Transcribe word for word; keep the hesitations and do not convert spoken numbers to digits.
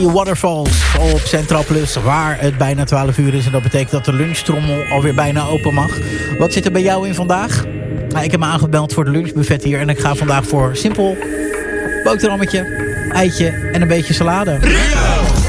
Waterfalls op Centraal Plus, waar het bijna twaalf uur is. En dat betekent dat de lunchtrommel alweer bijna open mag. Wat zit er bij jou in vandaag? Nou, ik heb me aangebeld voor de lunchbuffet hier. En ik ga vandaag voor simpel boterhammetje, eitje en een beetje salade.